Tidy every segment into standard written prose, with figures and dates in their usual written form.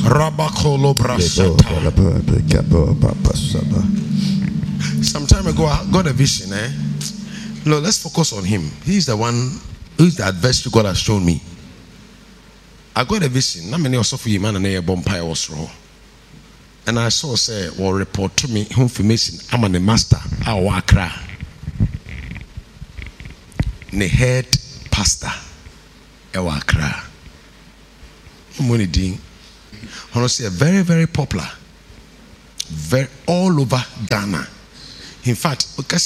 Some time ago, I got a vision. No, let's focus on him. He's the one who's the adversary God has shown me. I got a vision. Not many also for you, man, and a bumpire was wrong. And I saw say, well, report to me information. I'm an master. I wakra. The head pastor. I wakra. Money ding. Honestly, very, very popular. Very all over Ghana. In fact, because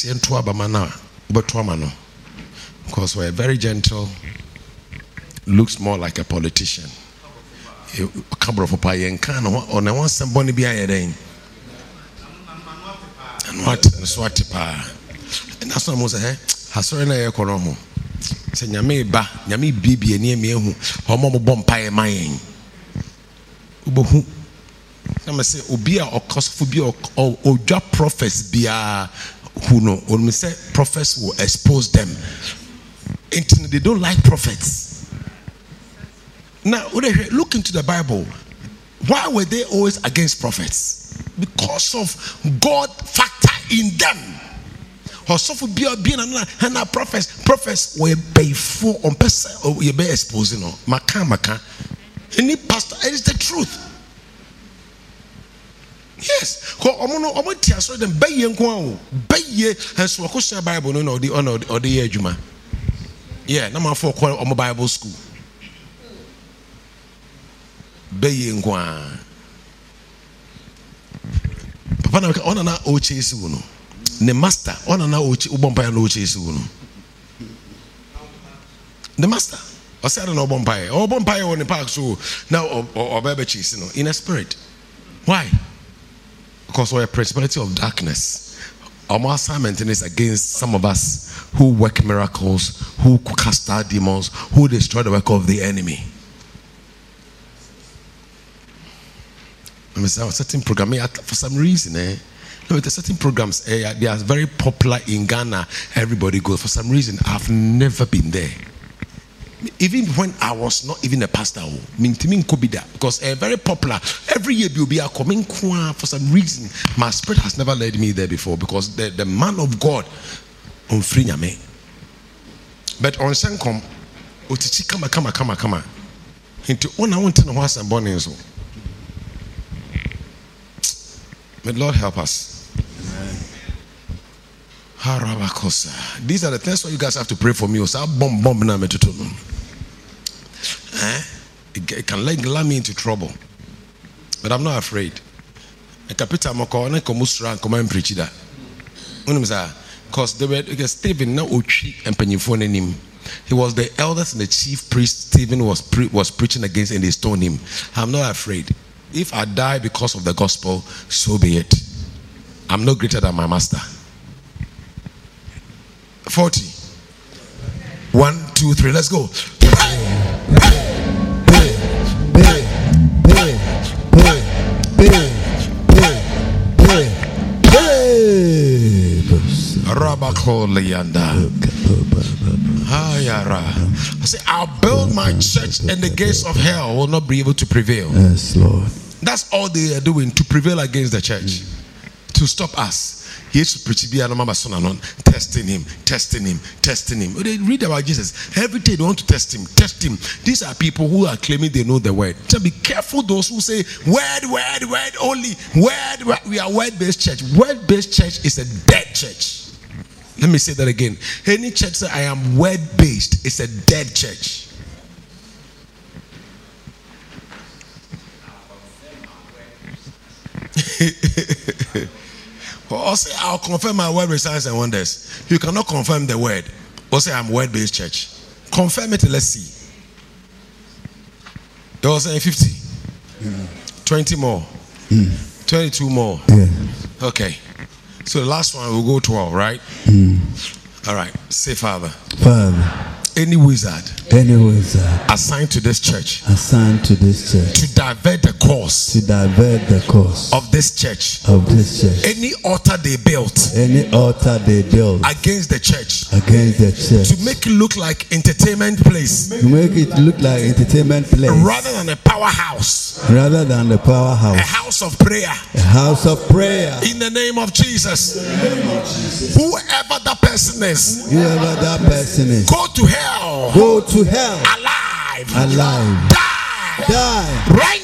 we're very gentle, looks more like a politician. And that's what I say. Hasori na yekono say nyame ba nyame bibie ne eme hu homo mo bompae man ubohu na me say obi a okosofo bi odwa prophets bia who know when me say prophets will expose them. They don't like prophets. Now look into the Bible. Why were they always against prophets? Because of God factor in them. Prophets were faithful on person or you be exposing no maka any pastor. It is the truth. Yes, omo tia so dem baye nko an baye enso ko share Bible no the or the adwuma. Yeah, na ma for call omo Bible school. Baye nko an papa na ona na o chase no the master ona na o bompa na o chase no the master o say na o bompa on the park so now or baby chase no in a spirit. Why? Because we're a principality of darkness. Our assignment is against some of us who work miracles, who cast out demons, who destroy the work of the enemy. A certain program for some reason, no, it's a certain programs. They are very popular in Ghana. Everybody goes. For some reason, I've never been there. Even when I was not even a pastor, because very popular. Every year you'll be coming. For some reason, my spirit has never led me there before, because the man of God on free me. But on Sankom, Otichi kama. Into one I want to know what's I'm born in so. May the Lord help us. These are the things where you guys have to pray for me. It can land me into trouble, but I'm not afraid. Because Stephen he was the eldest and the chief priest. Stephen was preaching against, and they stoned him. I'm not afraid. If I die because of the gospel, so be it. I'm no greater than my master. 40. 1, 2, 3. Let's go. I say, I'll build my church, and the gates of hell will not be able to prevail. Yes, Lord. That's all they are doing to prevail against the church, to stop us. He used to preach, testing him. They read about Jesus every day. They want to test him. These are people who are claiming they know the word. So be careful those who say word only. Word. We are word-based church. Word-based church is a dead church. Let me say that again. Any church say I am word-based, it's a dead church. Or say I'll confirm my word with signs and wonders. You cannot confirm the word. Or say I'm word-based church. Confirm it. Let's see. They were saying 50, 20 more, 22 more. Yeah. Okay. So the last one will go 12, right? All right. Say Father. Father. Any wizard any wizard assigned to this church assigned to this church to divert the course to divert the course of this church, any altar they built against the church to make it look like entertainment place, rather than a powerhouse, a house of prayer, in the name of Jesus. Whoever that person is, go to hell, alive, die right